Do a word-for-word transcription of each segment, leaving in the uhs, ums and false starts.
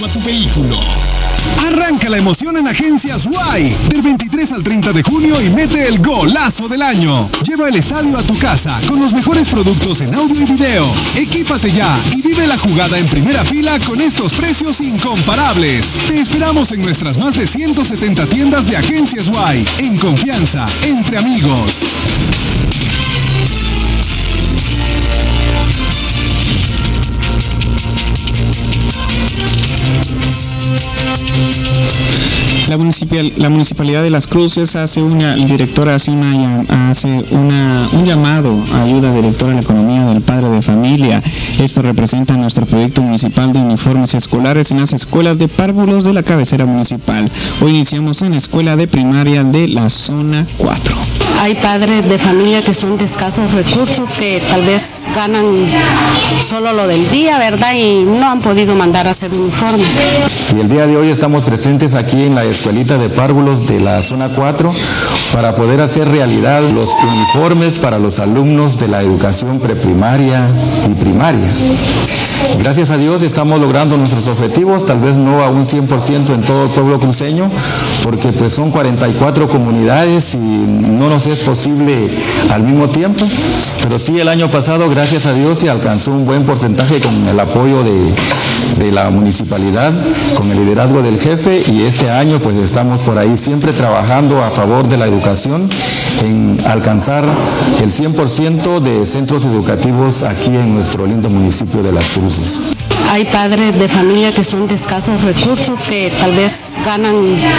a tu vehículo. Arranca la emoción en Agencias Y del veintitrés al treinta de junio y mete el golazo del año. Lleva el estadio a tu casa con los mejores productos en audio y video. Equípate ya y vive la jugada en primera fila con estos precios incomparables. Te esperamos en nuestras más de ciento setenta tiendas de Agencias Y. En confianza, entre amigos. La, municipal, la Municipalidad de Las Cruces hace una, el director hace, una, hace una, un llamado a ayuda directora a la economía del padre de familia. Esto representa nuestro proyecto municipal de uniformes escolares en las escuelas de párvulos de la cabecera municipal. Hoy iniciamos en la escuela de primaria de la zona cuatro. Hay padres de familia que son de escasos recursos, que tal vez ganan solo lo del día, ¿verdad? Y no han podido mandar a hacer uniforme. Y el día de hoy estamos presentes aquí en la escuelita de párvulos de la zona cuatro para poder hacer realidad los uniformes para los alumnos de la educación preprimaria y primaria. Gracias a Dios estamos logrando nuestros objetivos, tal vez no a un cien por ciento en todo el pueblo cruceño, porque pues son cuarenta y cuatro comunidades y no nos es posible al mismo tiempo, pero sí el año pasado, gracias a Dios, se alcanzó un buen porcentaje con el apoyo de, de la municipalidad, con el liderazgo del jefe, y este año pues estamos por ahí siempre trabajando a favor de la educación en alcanzar el cien por ciento de centros educativos aquí en nuestro lindo municipio de Las Cruces. Hay padres de familia que son de escasos recursos, que tal vez ganan...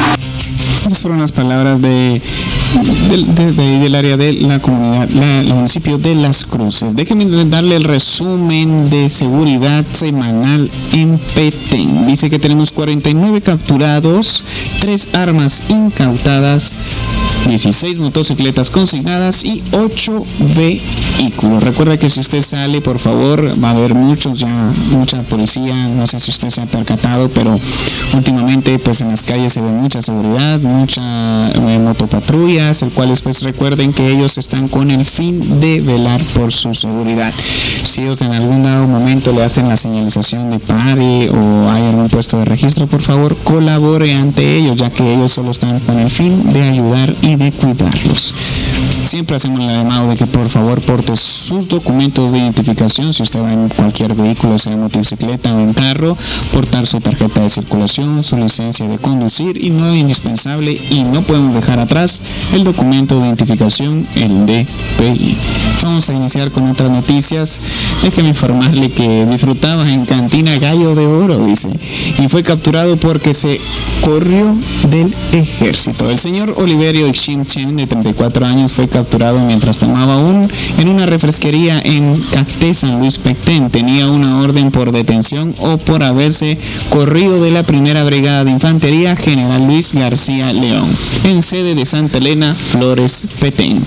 Esas fueron las palabras de, de, de, de del área de la comunidad, la, el municipio de Las Cruces. Déjenme darle el resumen de seguridad semanal en Petén. Dice que tenemos cuarenta y nueve capturados, tres armas incautadas, dieciséis motocicletas consignadas y ocho vehículos. Recuerda que si usted sale, por favor, va a haber muchos ya, mucha policía, no sé si usted se ha percatado, pero últimamente pues en las calles se ve mucha seguridad, muchas eh, motopatrullas, el cual pues recuerden que ellos están con el fin de velar por su seguridad. Si ellos en algún dado momento le hacen la señalización de pare o hay algún puesto de registro, por favor colabore ante ellos, ya que ellos solo están con el fin de ayudar y de cuidarlos. Siempre hacemos el llamado de que por favor porte sus documentos de identificación. Si usted va en cualquier vehículo, sea motocicleta o en carro, portar su tarjeta de circulación, su licencia de conducir, y no es indispensable y no podemos dejar atrás el documento de identificación, el D P I. Vamos a iniciar con otras noticias. Déjeme informarle que disfrutaba en cantina gallo de oro, dice, y fue capturado porque se corrió del ejército. El señor Oliverio Ixin Chen, de treinta y cuatro años, fue capturado mientras tomaba un en una refresquería en Cacté, San Luis Petén. Tenía una orden por detención o por haberse corrido de la primera brigada de infantería General Luis García León, en sede de Santa Elena, Flores, Petén.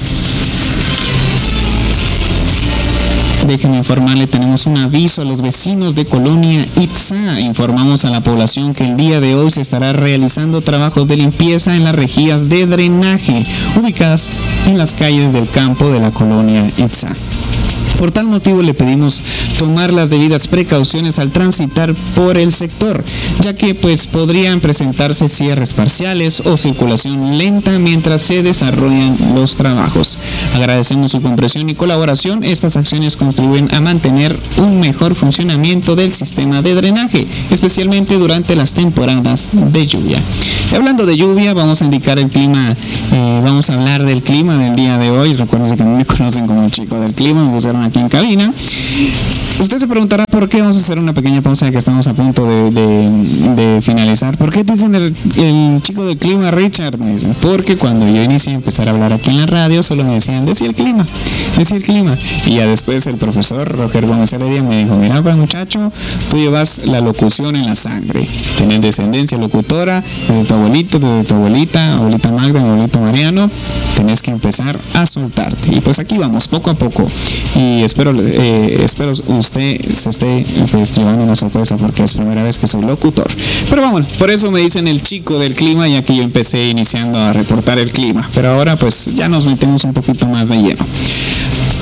Déjenme informarle, tenemos un aviso a los vecinos de Colonia Itzá. Informamos a la población que el día de hoy se estará realizando trabajos de limpieza en las rejillas de drenaje ubicadas en las calles del campo de la Colonia Itzá. Por tal motivo le pedimos tomar las debidas precauciones al transitar por el sector, ya que pues podrían presentarse cierres parciales o circulación lenta mientras se desarrollan los trabajos. Agradecemos su comprensión y colaboración. Estas acciones contribuyen a mantener un mejor funcionamiento del sistema de drenaje, especialmente durante las temporadas de lluvia. Y hablando de lluvia, vamos a indicar el clima, eh, vamos a hablar del clima del día de hoy. Recuerden que a mí me conocen como el chico del clima, me pusieron aquí en cabina. Usted se preguntará por qué. Vamos a hacer una pequeña pausa, ya que estamos a punto de, de, de finalizar. ¿Por qué te dicen el, el chico del clima, Richard? Me dicen, porque cuando yo inicié a empezar a hablar aquí en la radio, solo me decían, decía el clima, decía el clima. Y ya después el profesor Roger Gómez Heredia me dijo, mira pues muchacho, tú llevas la locución en la sangre, tenés descendencia locutora desde tu abuelito, desde tu abuelita, abuelita Magda, abuelito Mariano, tenés que empezar a soltarte. Y pues aquí vamos, poco a poco. Y espero, eh, espero usted se esté pues, llevando una sorpresa, porque es primera vez que soy locutor. Pero vamos, por eso me dicen el chico del clima, ya que yo empecé iniciando a reportar el clima. Pero ahora pues ya nos metemos un poquito más de lleno.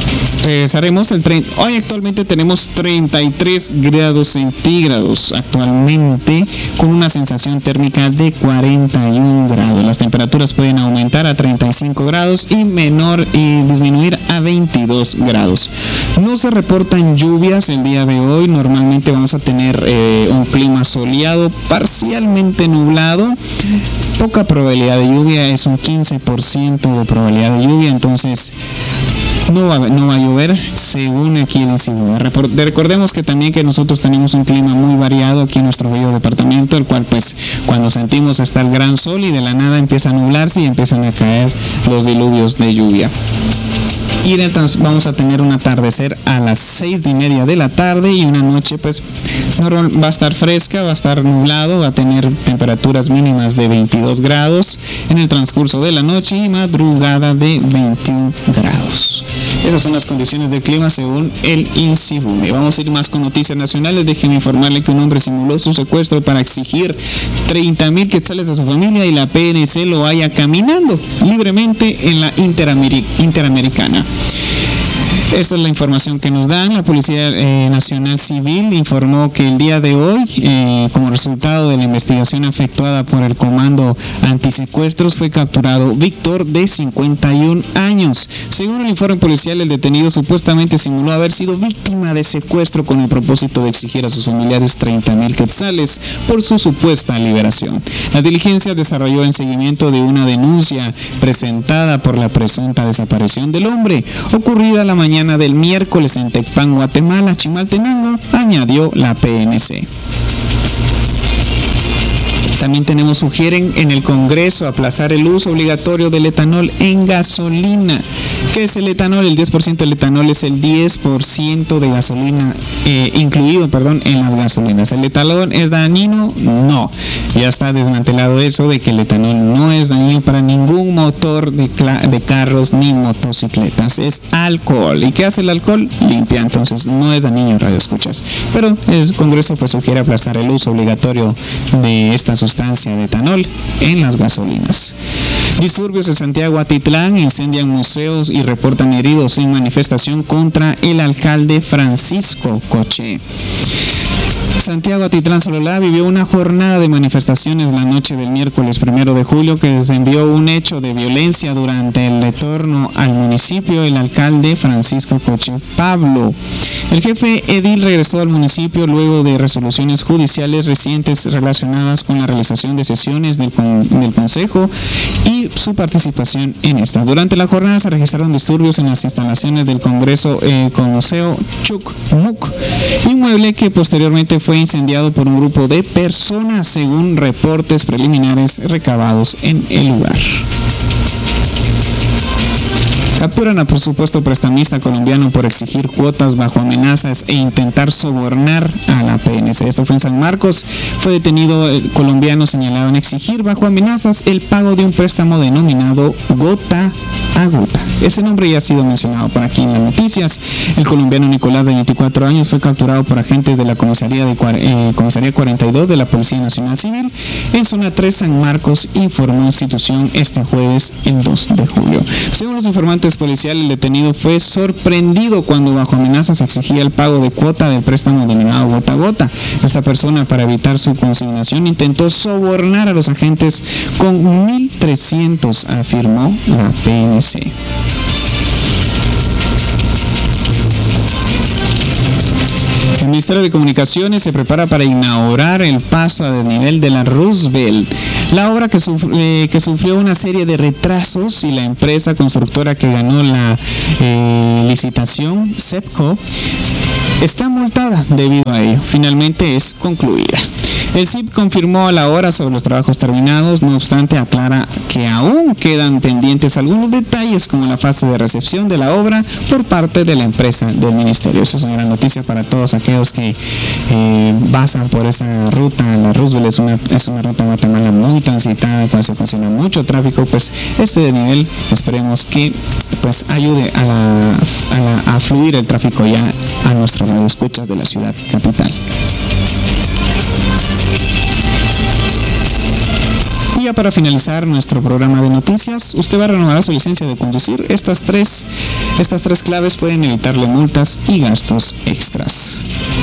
regresaremos el tren. Hoy actualmente tenemos treinta y tres grados centígrados actualmente, con una sensación térmica de cuarenta y un grados. Las temperaturas pueden aumentar a treinta y cinco grados y menor y disminuir a veintidós grados. No se reportan lluvias el día de hoy. Normalmente vamos a tener eh, un clima soleado, parcialmente nublado. Poca probabilidad de lluvia, es un quince por ciento de probabilidad de lluvia, entonces no va, no va a llover según aquí en Sibuney. Recordemos que también que nosotros tenemos un clima muy variado aquí en nuestro bello departamento, el cual pues cuando sentimos está el gran sol y de la nada empieza a nublarse y empiezan a caer los diluvios de lluvia. Y vamos a tener un atardecer a las seis y media de la tarde y una noche pues va a estar fresca, va a estar nublado, va a tener temperaturas mínimas de veintidós grados en el transcurso de la noche y madrugada de veintiún grados. Esas son las condiciones del clima según el INSIBUNE. Vamos a ir más con noticias nacionales. Déjenme informarle que un hombre simuló su secuestro para exigir treinta mil quetzales a su familia y la P N C lo haya caminando libremente en la Interameri- Interamericana. Esta es la información que nos dan. La Policía eh, Nacional Civil informó que el día de hoy, eh, como resultado de la investigación efectuada por el Comando Antisecuestros, fue capturado Víctor, de cincuenta y un años. Según el informe policial, el detenido supuestamente simuló haber sido víctima de secuestro con el propósito de exigir a sus familiares treinta mil quetzales por su supuesta liberación. La diligencia desarrolló en seguimiento de una denuncia presentada por la presunta desaparición del hombre, ocurrida la mañana del miércoles en Tecpan, Guatemala, Chimaltenango, añadió la P N C. También tenemos, sugieren en el Congreso aplazar el uso obligatorio del etanol en gasolina. ¿Qué es el etanol? El diez por ciento del etanol es el diez por ciento de gasolina eh, incluido, perdón, en las gasolinas. ¿El etanol es dañino? No. Ya está desmantelado eso de que el etanol no es dañino para ningún motor de, de carros ni motocicletas. Es alcohol. ¿Y qué hace el alcohol? Limpia. Entonces no es dañino, radio escuchas. Pero el Congreso pues sugiere aplazar el uso obligatorio de esta sustancia de etanol en las gasolinas. Disturbios en Santiago Atitlán, incendian museos y reportan heridos en manifestación contra el alcalde Francisco Coche. Santiago Atitlán Sololá vivió una jornada de manifestaciones la noche del miércoles primero de julio que desenvió un hecho de violencia durante el retorno al municipio. El alcalde Francisco Coche Pablo. El jefe edil regresó al municipio luego de resoluciones judiciales recientes relacionadas con la realización de sesiones del, con, del consejo y su participación en estas. Durante la jornada se registraron disturbios en las instalaciones del Congreso eh, con Museo Chucmuc, inmueble que posteriormente fue incendiado por un grupo de personas, según reportes preliminares recabados en el lugar. Capturan a por supuesto prestamista colombiano por exigir cuotas bajo amenazas e intentar sobornar a la P N C. Esto fue en San Marcos. Fue detenido el colombiano señalado en exigir bajo amenazas el pago de un préstamo denominado Gota a Gota. Ese nombre ya ha sido mencionado por aquí en las noticias. El colombiano Nicolás, de veinticuatro años, fue capturado por agentes de la comisaría, de, eh, comisaría cuarenta y dos de la Policía Nacional Civil en zona tres San Marcos, informó institución este jueves, el dos de julio. Según los informantes policiales, el detenido fue sorprendido cuando bajo amenazas exigía el pago de cuota del préstamo denominado Gota a Gota. Esta persona, para evitar su consignación, intentó sobornar a los agentes con mil trescientos, afirmó la P N C. El Ministerio de Comunicaciones se prepara para inaugurar el paso a desnivel de la Roosevelt. La obra que, sufrió, eh, que sufrió una serie de retrasos y la empresa constructora que ganó la eh, licitación, SEPCO, está multada debido a ello. Finalmente es concluida. El C I P confirmó a la hora sobre los trabajos terminados, no obstante aclara que aún quedan pendientes algunos detalles como la fase de recepción de la obra por parte de la empresa del ministerio. Eso es una gran noticia para todos aquellos que eh, pasan por esa ruta. La Roosevelt es una, es una ruta en Guatemala muy transitada, cual se ocasiona mucho tráfico. Pues este desnivel esperemos que pues ayude a, la, a, la, a fluir el tráfico ya a nuestras radioescuchas de la ciudad capital. Y ya para finalizar nuestro programa de noticias, usted va a renovar su licencia de conducir. Estas tres, estas tres claves pueden evitarle multas y gastos extras.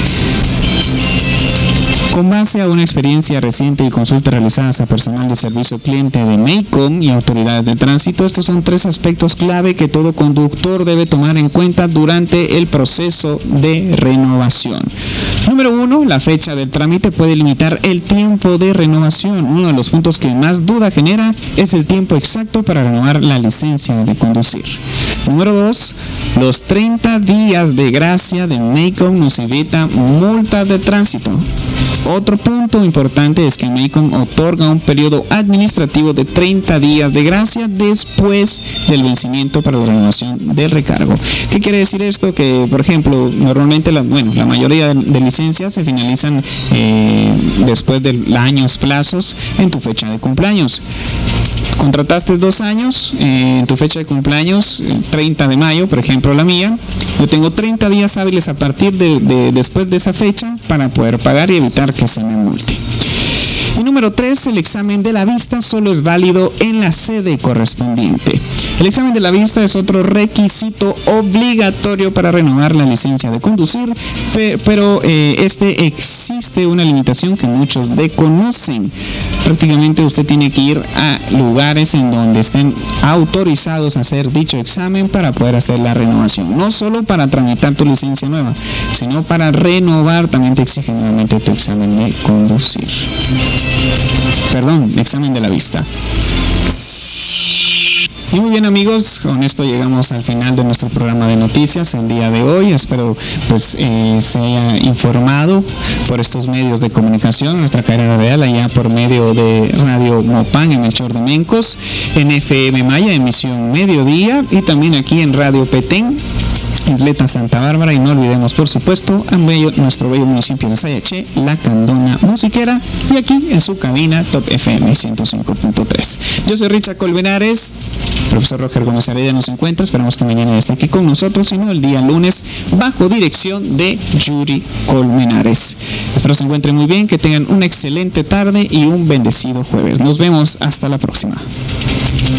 Con base a una experiencia reciente y consultas realizadas a personal de servicio cliente de Maycom y autoridades de tránsito, estos son tres aspectos clave que todo conductor debe tomar en cuenta durante el proceso de renovación. Número uno, la fecha del trámite puede limitar el tiempo de renovación. Uno de los puntos que más duda genera es el tiempo exacto para renovar la licencia de conducir. Número dos, los treinta días de gracia de Maycom nos evita multas de tránsito. Otro punto importante es que Maycom otorga un periodo administrativo de treinta días de gracia después del vencimiento para la renovación del recargo. ¿Qué quiere decir esto? Que, por ejemplo, normalmente la, bueno, la mayoría de, de licencias se finalizan eh, después de años plazos en tu fecha de cumpleaños. Contrataste dos años, eh, en tu fecha de cumpleaños, el treinta de mayo, por ejemplo la mía, yo tengo treinta días hábiles a partir de, de después de esa fecha para poder pagar y evitar que se me multe. Y número tres, el examen de la vista solo es válido en la sede correspondiente. El examen de la vista es otro requisito obligatorio para renovar la licencia de conducir, pero eh, este existe una limitación que muchos desconocen. Prácticamente usted tiene que ir a lugares en donde estén autorizados a hacer dicho examen para poder hacer la renovación. No solo para tramitar tu licencia nueva, sino para renovar también te exigen nuevamente tu examen de conducir. Perdón, examen de la vista. Y muy bien, amigos, con esto llegamos al final de nuestro programa de noticias el día de hoy. Espero pues eh, se haya informado por estos medios de comunicación, nuestra cadena radial, allá por medio de Radio Mopán en Melchor de Mencos, en F M Maya, emisión mediodía, y también aquí en Radio Petén, Isleta Santa Bárbara, y no olvidemos por supuesto a bello, nuestro bello municipio de Sayaché, La Candona Musiquera, y aquí en su cabina Top F M ciento cinco punto tres. Yo soy Richard Colmenares, profesor Roger Gómez Heredia nos encuentra, esperamos que mañana esté aquí con nosotros, sino el día lunes bajo dirección de Yuri Colmenares. Espero se encuentren muy bien, que tengan una excelente tarde y un bendecido jueves. Nos vemos hasta la próxima.